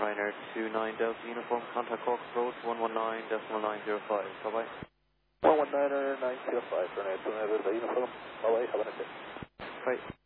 Ryanair 29 Delta Uniform, contact Cork Road 119.905. Bye-bye. 119.905, Ryanair 29 Delta Uniform. Bye-bye, have a nice day. Bye.